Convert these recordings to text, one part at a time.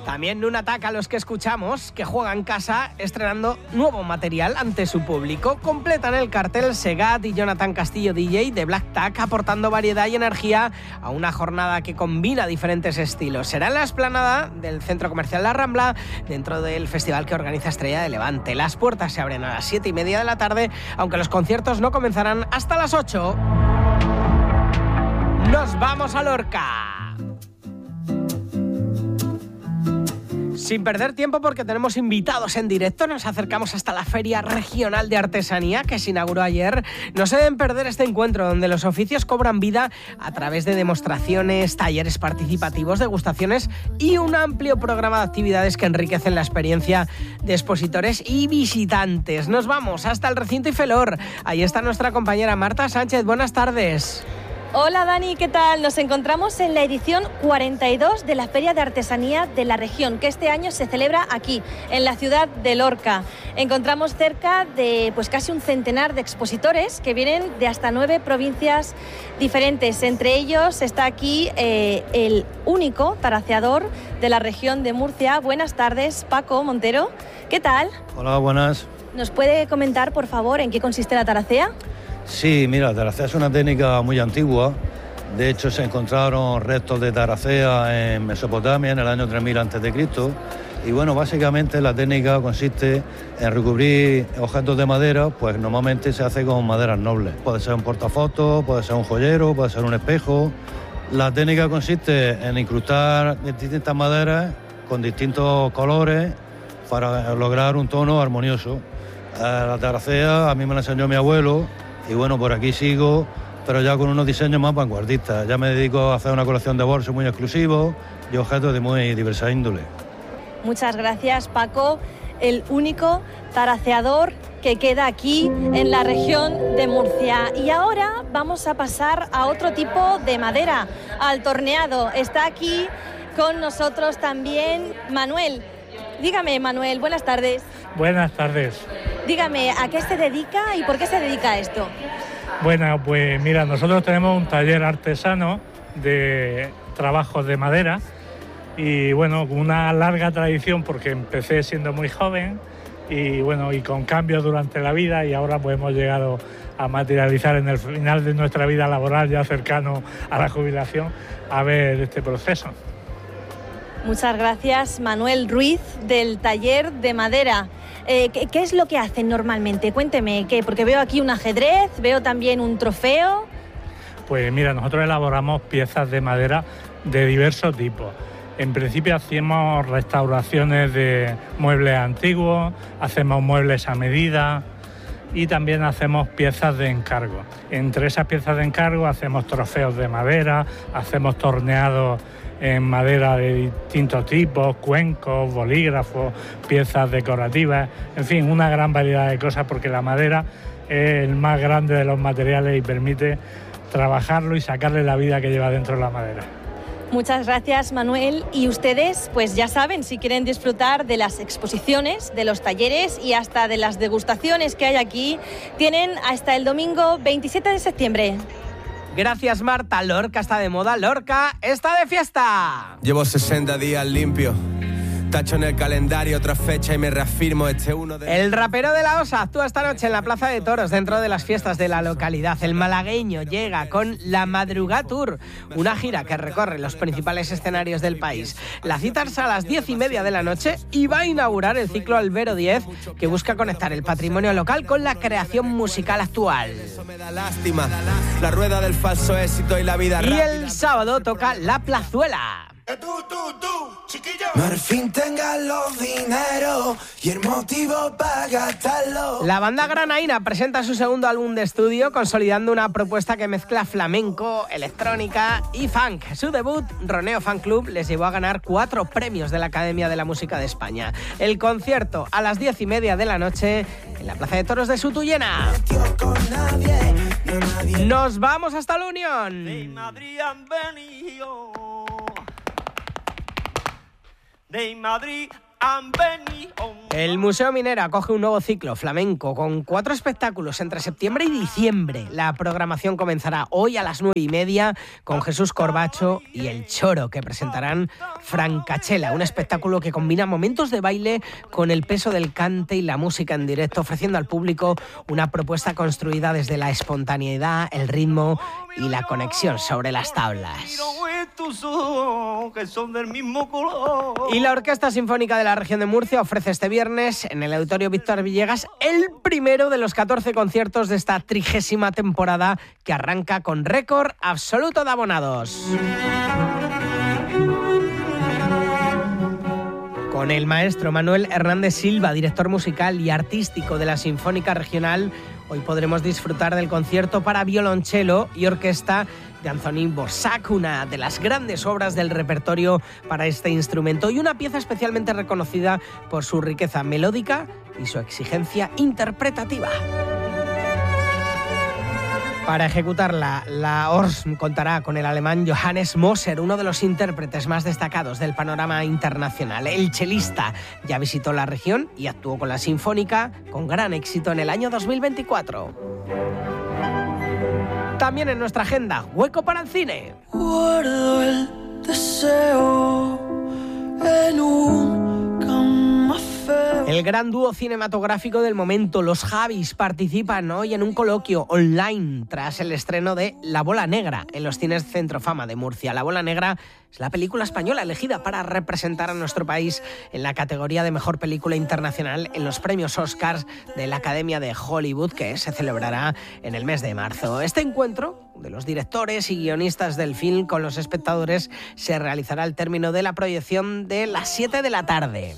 También un ataque a los que escuchamos, que juegan en casa estrenando nuevo material ante su público. Completan el cartel Segat y Jonathan Castillo DJ de Black Tack, aportando variedad y energía a una jornada que combina diferentes estilos. Será en la explanada del Centro Comercial La Rambla, dentro del festival que organiza Estrella de Levante. Las puertas se abren a las 7:30 de la tarde, aunque los conciertos no comenzarán hasta las 8. ¡Nos vamos a Lorca! Sin perder tiempo, porque tenemos invitados en directo, nos acercamos hasta la Feria Regional de Artesanía que se inauguró ayer. No se deben perder este encuentro donde los oficios cobran vida a través de demostraciones, talleres participativos, degustaciones y un amplio programa de actividades que enriquecen la experiencia de expositores y visitantes. Nos vamos hasta el recinto Ifelor. Ahí está nuestra compañera Marta Sánchez. Buenas tardes. Hola Dani, ¿qué tal? Nos encontramos en la edición 42 de la Feria de Artesanía de la región, que este año se celebra aquí, en la ciudad de Lorca. Encontramos cerca de casi un centenar de expositores que vienen de hasta 9 provincias diferentes. Entre ellos está aquí el único taraceador de la región de Murcia. Buenas tardes, Paco Montero. ¿Qué tal? Hola, buenas. ¿Nos puede comentar, por favor, en qué consiste la taracea? Sí, mira, la taracea es una técnica muy antigua. De hecho, se encontraron restos de taracea en Mesopotamia en el año 3000 a.C. Y bueno, básicamente la técnica consiste en recubrir objetos de madera, pues normalmente se hace con maderas nobles. Puede ser un portafotos, puede ser un joyero, puede ser un espejo. La técnica consiste en incrustar distintas maderas con distintos colores para lograr un tono armonioso. La taracea a mí me la enseñó mi abuelo. Y bueno, por aquí sigo, pero ya con unos diseños más vanguardistas. Ya me dedico a hacer una colección de bolsos muy exclusivos y objetos de muy diversa índole. Muchas gracias, Paco. El único taraceador que queda aquí en la región de Murcia. Y ahora vamos a pasar a otro tipo de madera, al torneado. Está aquí con nosotros también Manuel. Dígame, Manuel, buenas tardes. Buenas tardes. Dígame, ¿a qué se dedica y por qué se dedica a esto? Bueno, pues mira, nosotros tenemos un taller artesano de trabajos de madera y bueno, con una larga tradición porque empecé siendo muy joven y bueno, y con cambios durante la vida y ahora pues hemos llegado a materializar en el final de nuestra vida laboral, ya cercano a la jubilación, a ver este proceso. Muchas gracias, Manuel Ruiz, del taller de madera. ¿Qué es lo que hacen normalmente? Cuénteme, porque veo aquí un ajedrez, veo también un trofeo. Pues mira, nosotros elaboramos piezas de madera de diversos tipos. En principio hacemos restauraciones de muebles antiguos, hacemos muebles a medida y también hacemos piezas de encargo. Entre esas piezas de encargo hacemos trofeos de madera, hacemos torneados en madera de distintos tipos, cuencos, bolígrafos, piezas decorativas, en fin, una gran variedad de cosas porque la madera es el más grande de los materiales y permite trabajarlo y sacarle la vida que lleva dentro de la madera. Muchas gracias, Manuel. Y ustedes, pues ya saben, si quieren disfrutar de las exposiciones, de los talleres y hasta de las degustaciones que hay aquí, tienen hasta el domingo 27 de septiembre. Gracias, Marta. Lorca está de moda, Lorca está de fiesta. Llevo 60 días limpio. Tacho en el calendario otra fecha y me reafirmo uno de... El rapero de la Osa actúa esta noche en la Plaza de Toros dentro de las fiestas de la localidad. El malagueño llega con La Madrugá Tour, una gira que recorre los principales escenarios del país. La cita es a las 10:30 de la noche y va a inaugurar el ciclo Albero 10, que busca conectar el patrimonio local con la creación musical actual. Eso me da lástima, la rueda del falso éxito y la vida Y rápida. el sábado toca La Plazuela. Al fin tengas los dineros y el motivo para gastarlo. La banda granaína presenta su segundo álbum de estudio, consolidando una propuesta que mezcla flamenco, electrónica y funk. Su debut, Roneo Fan Club, les llevó a ganar 4 premios de la Academia de la Música de España. El concierto a las 10:30 de la noche en la Plaza de Toros de Sutuyena. Nos vamos hasta la Unión. De Madrid han venido, de Madrid El Museo Minera acoge un nuevo ciclo flamenco con 4 espectáculos entre septiembre y diciembre. La programación comenzará hoy a las 9:30 con Jesús Corbacho y El Choro, que presentarán Francachela, un espectáculo que combina momentos de baile con el peso del cante y la música en directo, ofreciendo al público una propuesta construida desde la espontaneidad, el ritmo y la conexión sobre las tablas. Y la Orquesta Sinfónica de la Región de Murcia ofrece este viernes en el Auditorio Víctor Villegas el primero de los 14 conciertos de esta 30ª temporada, que arranca con récord absoluto de abonados. Con el maestro Manuel Hernández Silva, director musical y artístico de la Sinfónica Regional, hoy podremos disfrutar del concierto para violonchelo y orquesta de Antonín Dvořák, una de las grandes obras del repertorio para este instrumento y una pieza especialmente reconocida por su riqueza melódica y su exigencia interpretativa. Para ejecutarla, la ORS contará con el alemán Johannes Moser, uno de los intérpretes más destacados del panorama internacional. El chelista ya visitó la región y actuó con la Sinfónica con gran éxito en el año 2024. También en nuestra agenda, hueco para el cine. Guardo el deseo en un camafeo. El gran dúo cinematográfico del momento, los Javis, participan hoy en un coloquio online tras el estreno de La Bola Negra en los cines Centro Fama de Murcia. La Bola Negra es la película española elegida para representar a nuestro país en la categoría de Mejor Película Internacional en los premios Oscars de la Academia de Hollywood, que se celebrará en el mes de marzo. Este encuentro de los directores y guionistas del film con los espectadores se realizará al término de la proyección de las 7 de la tarde.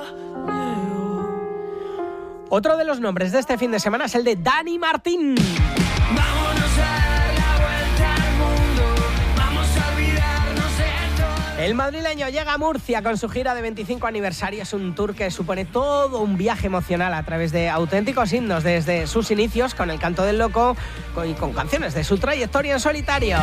Otro de los nombres de este fin de semana es el de Dani Martín. Vámonos a dar la vuelta al mundo, vamos a olvidarnos de todo. El madrileño llega a Murcia con su gira de 25 aniversario. Es un tour que supone todo un viaje emocional a través de auténticos himnos desde sus inicios con el Canto del Loco y con canciones de su trayectoria en solitario.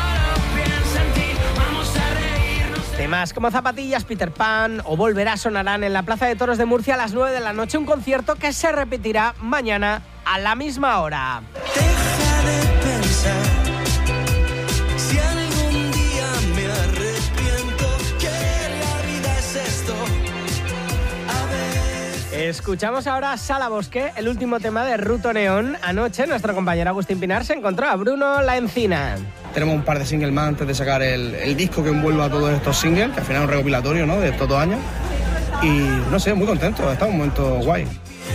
Temas como Zapatillas, Peter Pan o Volverá sonarán en la Plaza de Toros de Murcia a las 9 de la noche, un concierto que se repetirá mañana a la misma hora. Deja de pensar si algún día me arrepiento, que la vida es esto. A ver. Escuchamos ahora Sala Bosque, el último tema de Ruto Neón. Anoche nuestro compañero Agustín Pinar se encontró a Bruno La Encina. Tenemos un par de singles más antes de sacar el disco que envuelva a todos estos singles, que al final es un recopilatorio, ¿no?, de estos 2 años. Y no sé, muy contento, está un momento guay.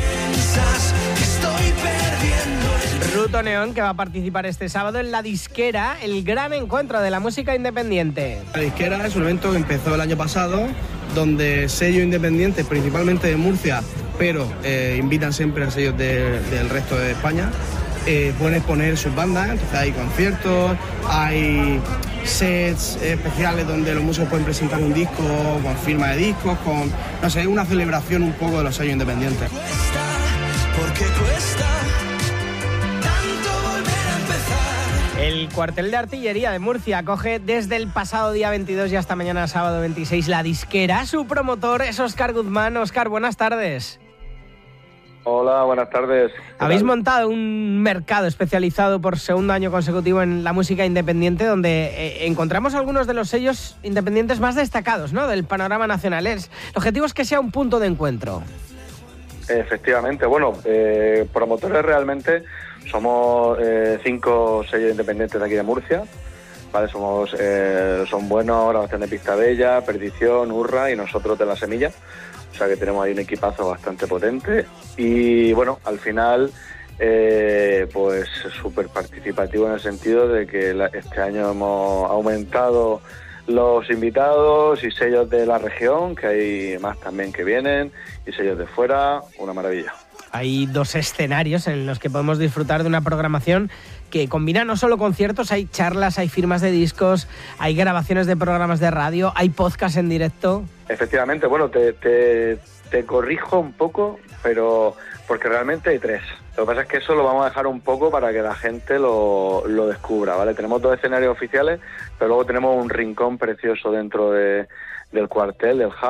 Ruto Neón, que va a participar este sábado en La Disquera, el gran encuentro de la música independiente. La Disquera es un evento que empezó el año pasado, donde sellos independientes, principalmente de Murcia, pero invitan siempre a sellos del resto de España, pueden exponer sus bandas. Entonces hay conciertos, hay sets especiales donde los músicos pueden presentar un disco con firma de discos, con, no sé, una celebración un poco de los sellos independientes. Porque cuesta tanto volver a empezar. El Cuartel de Artillería de Murcia acoge desde el pasado día 22 y hasta mañana sábado 26 La Disquera. Su promotor es Óscar Guzmán. Óscar, buenas tardes. Hola, buenas tardes. Habéis montado un mercado especializado por segundo año consecutivo en la música independiente, donde encontramos algunos de los sellos independientes más destacados, ¿no?, del panorama nacional. El objetivo es que sea un punto de encuentro. Efectivamente, bueno, promotores realmente somos 5 sellos independientes de aquí de Murcia, ¿vale? Son buenos, Grabación de Pista Bella, Perdición, Urra y nosotros de La Semilla. O sea que tenemos ahí un equipazo bastante potente y bueno, al final pues súper participativo en el sentido de que este año hemos aumentado los invitados y sellos de la región, que hay más también que vienen, y sellos de fuera, una maravilla. Hay 2 escenarios en los que podemos disfrutar de una programación que combina no solo conciertos, hay charlas, hay firmas de discos, hay grabaciones de programas de radio, hay podcast en directo. Efectivamente, bueno, te corrijo un poco, pero porque realmente hay 3. Lo que pasa es que eso lo vamos a dejar un poco para que la gente lo descubra, ¿vale? Tenemos 2 escenarios oficiales, pero luego tenemos un rincón precioso dentro del cuartel, del hub,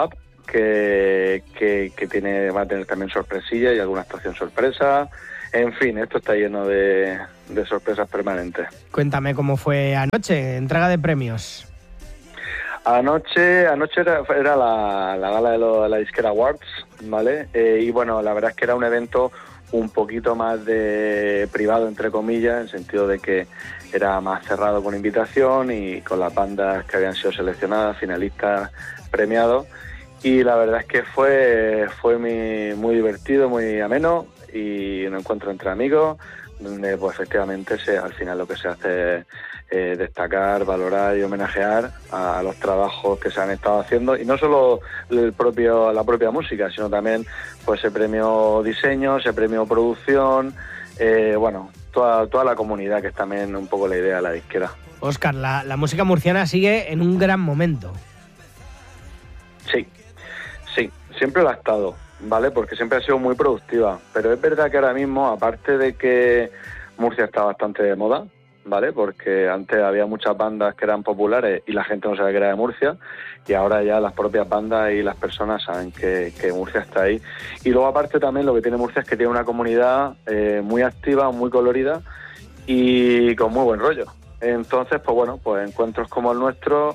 que va a tener también sorpresilla y alguna actuación sorpresa. En fin, esto está lleno de sorpresas permanentes. Cuéntame cómo fue anoche, entrega de premios. Anoche era la gala de la Disquera Awards, ¿vale? Y bueno, la verdad es que era un evento un poquito más de privado, entre comillas, en el sentido de que era más cerrado con invitación y con las bandas que habían sido seleccionadas, finalistas, premiados. Y la verdad es que fue muy divertido, muy ameno, y un encuentro entre amigos, donde pues efectivamente al final lo que se hace es destacar, valorar y homenajear a los trabajos que se han estado haciendo, y no solo la propia música, sino también pues se premió diseño, se premió producción, toda la comunidad, que es también un poco la idea de la disquera. Óscar, la música murciana sigue en un gran momento. Sí, siempre lo ha estado, ¿vale? Porque siempre ha sido muy productiva, pero es verdad que ahora mismo, aparte de que Murcia está bastante de moda, ¿vale? Porque antes había muchas bandas que eran populares y la gente no sabía que era de Murcia, y ahora ya las propias bandas y las personas saben que Murcia está ahí. Y luego aparte también lo que tiene Murcia es que tiene una comunidad muy activa, muy colorida y con muy buen rollo. Entonces, pues encuentros como el nuestro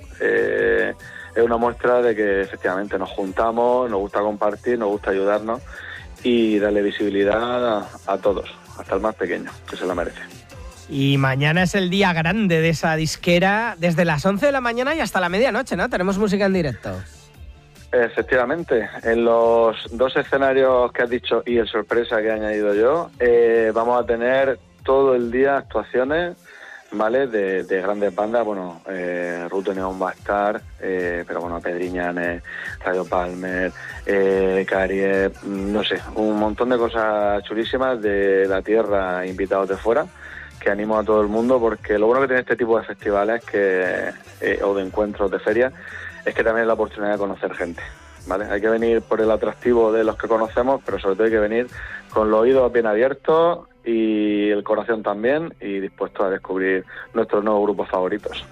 es una muestra de que efectivamente nos juntamos, nos gusta compartir, nos gusta ayudarnos y darle visibilidad a todos, hasta el más pequeño, que se lo merece. Y mañana es el día grande de esa disquera, desde las 11 de la mañana y hasta la medianoche, ¿no? Tenemos música en directo. Efectivamente, en los dos escenarios que has dicho y el sorpresa que he añadido yo, vamos a tener todo el día actuaciones, ¿vale? De grandes bandas, Ruto Neón va a estar, pero Pedriñanes, Radio Palmer, Carie, no sé, un montón de cosas chulísimas de la tierra, invitados de fuera, que animo a todo el mundo, porque lo bueno que tiene este tipo de festivales o de encuentros, de ferias, es que también es la oportunidad de conocer gente, ¿vale? Hay que venir por el atractivo de los que conocemos, pero sobre todo hay que venir con los oídos bien abiertos y el corazón también, y dispuestos a descubrir nuestros nuevos grupos favoritos.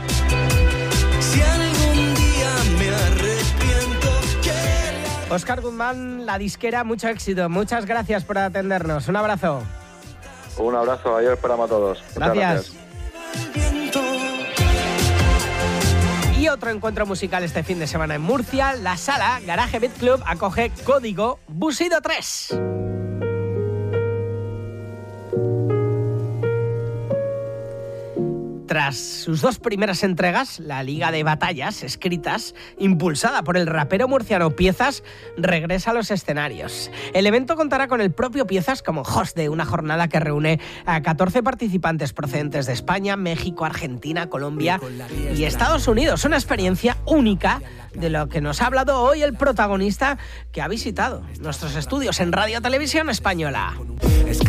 Si algún día me arrepiento, Óscar Guzmán, la disquera, mucho éxito. Muchas gracias por atendernos. Un abrazo. Un abrazo, ahí os esperamos a todos. Gracias. Y otro encuentro musical este fin de semana en Murcia. La sala Garaje Beat Club acoge Código Busido 3. Tras sus dos primeras entregas, la Liga de Batallas Escritas, impulsada por el rapero murciano Piezas, regresa a los escenarios. El evento contará con el propio Piezas como host de una jornada que reúne a 14 participantes procedentes de España, México, Argentina, Colombia y Estados Unidos. Una experiencia única de lo que nos ha hablado hoy el protagonista, que ha visitado nuestros estudios en Radio Televisión Española.